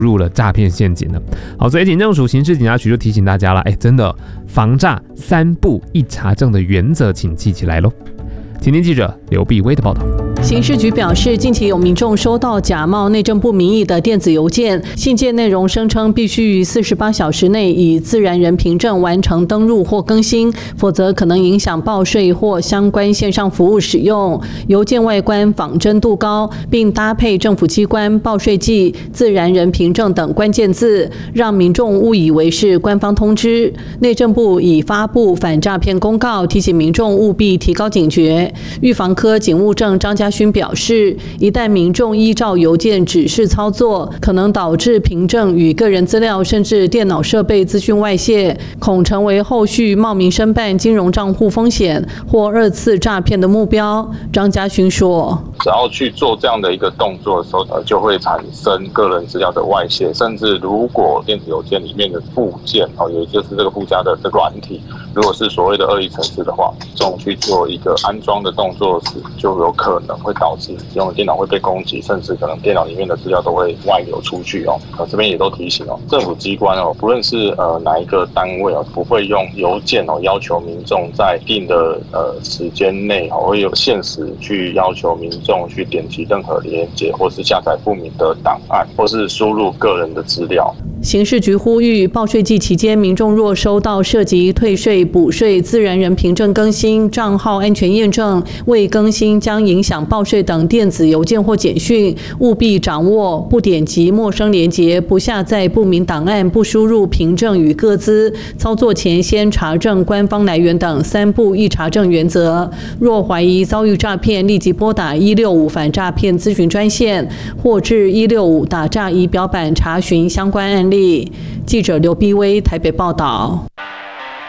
入了诈骗陷阱了。好，所以警政署刑事警察局就提醒大家了，真的防诈3不1查证的原则，请记起来咯。请听记者刘碧威的报道。 刑事局表示，近期有民众收到假冒内政部名义的电子邮件，信件内容声称必须于48小时内以自然人凭证完成登入或更新，否则可能影响报税或相关线上服务使用。邮件外观仿真度高，并搭配政府机关、报税季、自然人凭证等关键字，让民众误以为是官方通知。内政部已发布反诈骗公告，提醒民众务必提高警觉。预防科警务正张家勋表示，一旦民众依照邮件指示操作，可能导致凭证与个人资料甚至电脑设备资讯外泄，恐成为后续冒名申办金融账户风险或2次诈骗的目标。张家勋说， 只要去做这样的一个动作的时候，就会产生个人资料的外泄，甚至如果电子邮件里面的附件，也就是这个附加的软体，如果是所谓的恶意程式的话，这种去做一个安装的动作时，就有可能会导致用的电脑会被攻击，甚至可能电脑里面的资料都会外流出去这边也都提醒政府机关不论是哪一个单位不会用邮件要求民众在一定的时间内会有限时去要求民众去点击任何连结，或是下载不明的档案，或是输入个人的资料。 刑事局呼吁，报税季期间，民众若收到涉及退税、补税、自然人凭证更新、账号安全验证、未更新将影响报税等电子邮件或简讯，务必掌握不点击陌生连结、不下载不明档案、不输入凭证与个资、操作前先查证官方来源等3不1查证原则。若怀疑遭遇诈骗，立即拨打165反诈骗咨询专线，或至165打诈仪表板查询相关案例。记者刘碧威台北报道。